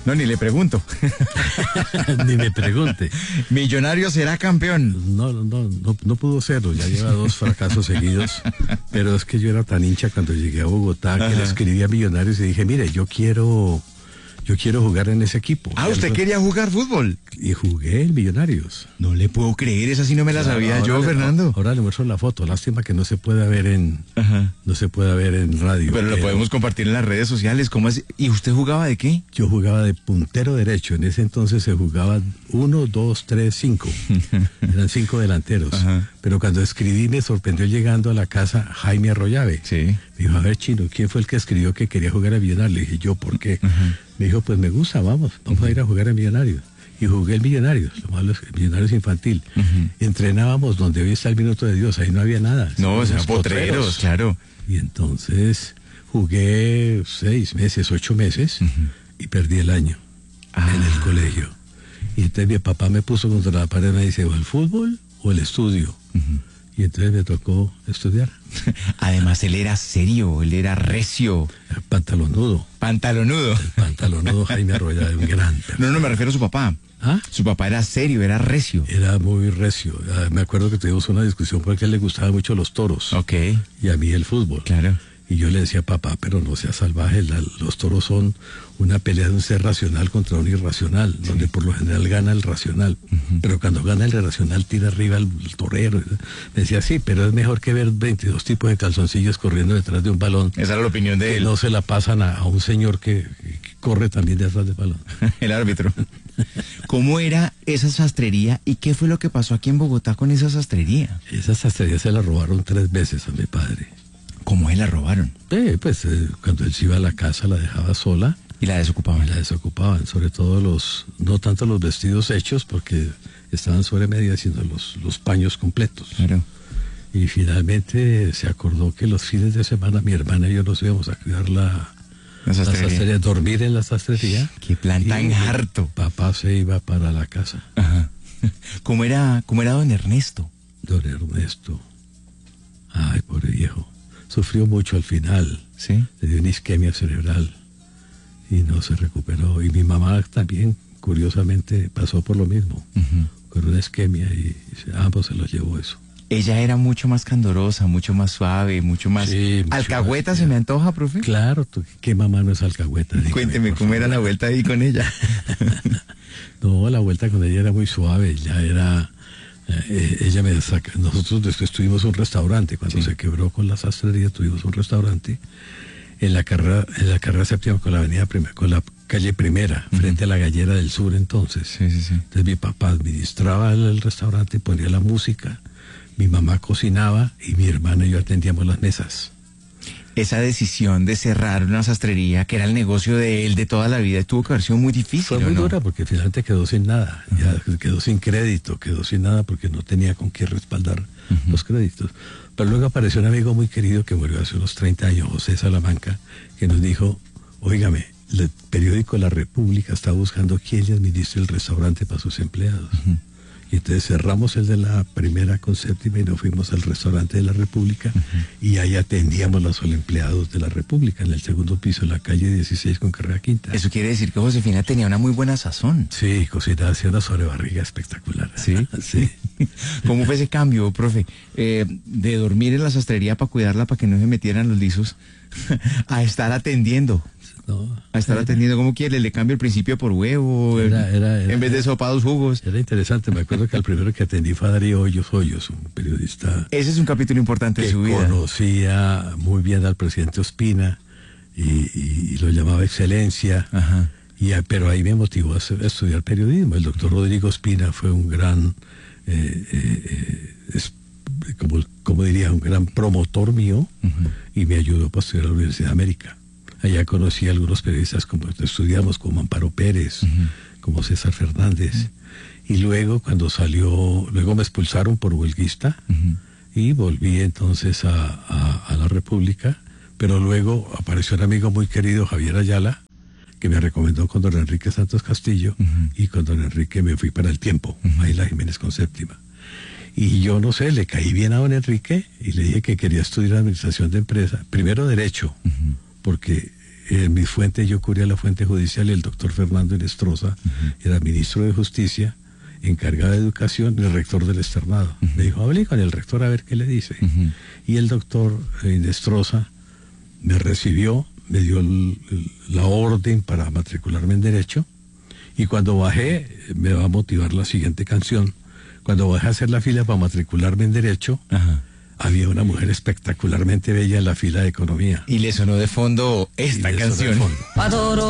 No, ni le pregunto. Ni me pregunte. Millonarios será campeón. No pudo serlo, ya lleva 2 fracasos seguidos, pero es que yo era tan hincha cuando llegué a Bogotá que le escribí a Millonarios y dije, mire, yo quiero jugar en ese equipo. Ah, ¿usted quería jugar fútbol? Y jugué en Millonarios. No le puedo creer, esa sí no me la sabía yo, Fernando. Ahora le muestro la foto, lástima que no se pueda ver en radio. Pero lo podemos compartir en las redes sociales, ¿cómo así? ¿Y usted jugaba de qué? Yo jugaba de puntero derecho, en ese entonces se jugaba 1, 2, 3, 5. Eran 5 delanteros. Pero cuando escribí me sorprendió llegando a la casa Jaime Arroyave. Sí. Me dijo, a ver, Chino, ¿quién fue el que escribió que quería jugar a Millonarios? Le dije, yo, ¿por qué? Me dijo, pues me gusta, vamos a ir a jugar a Millonarios. Y jugué el Millonarios, lo malo es Millonarios infantil. Entrenábamos donde hoy está el Minuto de Dios, ahí no había nada. No, o sea, potreros, claro. Y entonces jugué 6 meses, 8 meses y perdí el año en el colegio. Y entonces mi papá me puso contra la pared y me dice, o el fútbol o el estudio. Y entonces me tocó estudiar. Además, él era serio, él era recio. Pantalonudo. Pantalonudo. El pantalonudo Jaime Arroyave, un gran persona. No, me refiero a su papá. ¿Ah? Su papá era serio, era recio. Era muy recio. Me acuerdo que tuvimos una discusión porque a él le gustaban mucho los toros. Ok. Y a mí el fútbol. Claro. Y yo le decía, papá, pero no sea salvaje, los toros son una pelea de un ser racional contra un irracional, donde por lo general gana el racional. Pero cuando gana el irracional tira arriba el torero. Me decía, sí, pero es mejor que ver 22 tipos de calzoncillos corriendo detrás de un balón. Esa era la opinión de él. No se la pasan a un señor que corre también detrás del balón. El árbitro. ¿Cómo era esa sastrería y qué fue lo que pasó aquí en Bogotá con esa sastrería? Esa sastrería se la robaron 3 veces a mi padre. ¿Cómo él la robaron? Cuando él se iba a la casa la dejaba sola. ¿Y la desocupaban? Y la desocupaban, sobre todo no tanto los vestidos hechos, porque estaban sobre medida, sino los paños completos. Claro. Y finalmente se acordó que los fines de semana mi hermana y yo nos íbamos a cuidar la sastrería, dormir en la sastrería. ¡Qué plan tan harto! Papá se iba para la casa. Ajá. ¿Cómo era don Ernesto? Don Ernesto. Ay, pobre viejo. Sufrió mucho al final. ¿Sí? Le dio una isquemia cerebral y no se recuperó. Y mi mamá también, curiosamente, pasó por lo mismo, con una isquemia y ambos se los llevó eso. Ella era mucho más candorosa, mucho más suave, mucho más... Sí, ¿Alcahueta se me antoja, profe? Claro, ¿qué mamá no es alcahueta? Dígame, cuénteme, ¿cómo era la vuelta ahí con ella? No, la vuelta con ella era muy suave, ya era... ella me saca, nosotros después tuvimos un restaurante, cuando se quebró con la sastrería tuvimos un restaurante en la carrera séptima con la avenida Primera, con la calle Primera, frente a la Gallera del Sur entonces. Entonces mi papá administraba el restaurante, ponía la música, mi mamá cocinaba y mi hermana y yo atendíamos las mesas. Esa decisión de cerrar una sastrería, que era el negocio de él de toda la vida, tuvo que haber sido muy difícil. Fue muy dura porque finalmente quedó sin nada, ya quedó sin crédito, quedó sin nada porque no tenía con qué respaldar los créditos. Pero luego apareció un amigo muy querido que murió hace unos 30 años, José Salamanca, que nos dijo, óigame, el periódico La República está buscando quién le administre el restaurante para sus empleados. Y entonces cerramos el de la Primera con Séptima y nos fuimos al restaurante de La República y ahí atendíamos a los empleados de La República en el segundo piso, en la calle 16 con carrera quinta. Eso quiere decir que Josefina tenía una muy buena sazón. Sí, cocinaba, hacía una sobrebarriga espectacular. ¿Sí? Sí. ¿Cómo fue ese cambio, profe? De dormir en la sastrería para cuidarla, para que no se metieran los lisos, a estar atendiendo. No, a estar atendiendo, ¿cómo quiere? ¿Le cambio el principio por huevo? En vez de sopados, jugos. Era interesante, me acuerdo que el primero que atendí fue a Darío Hoyos, un periodista. Ese es un capítulo importante de su vida. Conocía muy bien al presidente Ospina y lo llamaba Excelencia. Ajá. Pero ahí me motivó a estudiar periodismo. El doctor Rodrigo Ospina fue un gran, como diría, un gran promotor mío y me ayudó para estudiar a la Universidad de América. Allá conocí a algunos periodistas como estudiamos, como Amparo Pérez, como César Fernández. Y luego luego me expulsaron por huelguista y volví entonces a la República. Pero luego apareció un amigo muy querido, Javier Ayala, que me recomendó con don Enrique Santos Castillo y con don Enrique me fui para El Tiempo, ahí la Jiménez con Séptima. Y yo no sé, le caí bien a don Enrique y le dije que quería estudiar administración de empresa, primero derecho, porque en mi fuente, yo cubría la fuente judicial y el doctor Fernando Inestrosa era ministro de Justicia, encargado de educación y el rector del externado. Me dijo, hable con el rector a ver qué le dice. Y el doctor Inestrosa me recibió, me dio la orden para matricularme en Derecho, y cuando bajé, me va a motivar la siguiente canción, cuando bajé a hacer la fila para matricularme en Derecho, había una mujer espectacularmente bella en la fila de Economía. Y le sonó de fondo esta canción. Adoro